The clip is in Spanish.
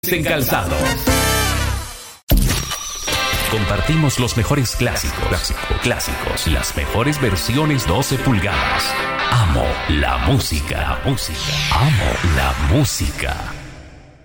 en calzado. Compartimos los mejores clásicos, las mejores versiones 12 pulgadas. Amo la música. Amo la música.